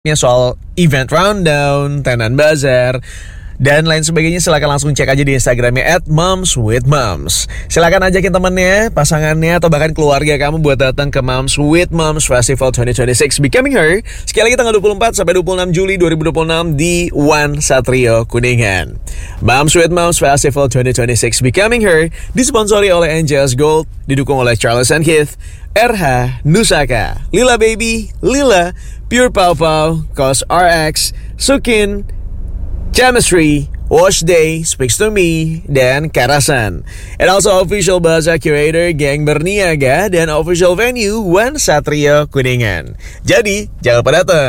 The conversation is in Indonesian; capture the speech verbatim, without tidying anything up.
soal event rundown, tenan bazar, dan lain sebagainya, silakan langsung cek aja di Instagramnya at moms with moms. Silakan ajakin temennya, pasangannya, atau bahkan keluarga kamu buat datang ke Moms with Moms Festival dua ribu dua puluh enam Becoming Her. Sekali lagi tanggal dua puluh empat sampai dua puluh enam Juli dua ribu dua puluh enam di One Satrio Kuningan. Moms with Moms Festival dua ribu dua puluh enam Becoming Her disponsori oleh Angels Gold, didukung oleh Charles and Keith, R H, Nusaka, Lila Baby, Lila, Pure Pau Pau, Cos R X, Sukin, Chemistry, Wash Day, Speaks to Me, dan Karasan. And also official Baza Curator Geng Berniaga dan official venue One Satrio Kuningan. Jadi, jangan lupa datang.